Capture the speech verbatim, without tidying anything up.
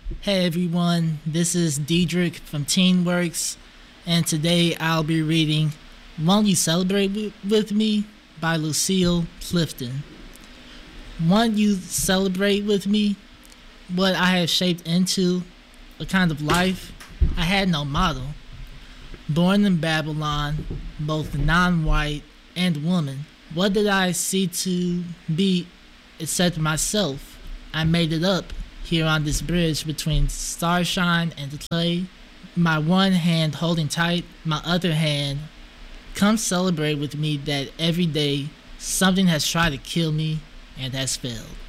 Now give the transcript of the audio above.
Hey everyone, this is Diedrich from Teenworks, and today I'll be reading Won't You Celebrate Wi- With Me by Lucille Clifton. Won't you celebrate with me what I have shaped into a kind of life I had no model. Born in Babylon, both non white and woman, what did I see to be except myself? I made it up here on this bridge between starshine and the clay. My one hand holding tight, my other hand. Come celebrate with me that every day something has tried to kill me and has failed.